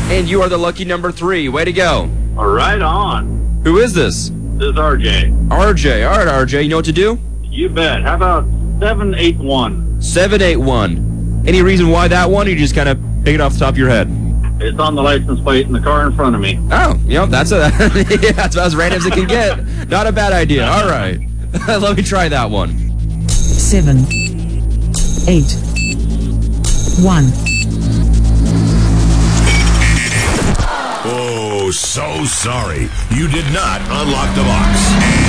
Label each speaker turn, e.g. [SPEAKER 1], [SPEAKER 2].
[SPEAKER 1] And you are the lucky number 3. Way to go.
[SPEAKER 2] Right on.
[SPEAKER 1] Who is this?
[SPEAKER 2] This is RJ.
[SPEAKER 1] RJ. All right, RJ. You know what to do?
[SPEAKER 2] You bet. How about 781?
[SPEAKER 1] 781. Any reason why that one? Or you just kind of pick it off the top of your head?
[SPEAKER 2] It's on the license plate in the car in front of me.
[SPEAKER 1] Oh, that's that's about as random as it can get. Not a bad idea. All right. Let me try that one.
[SPEAKER 3] 7, 8, 1.
[SPEAKER 4] Oh, so sorry. You did not unlock the box.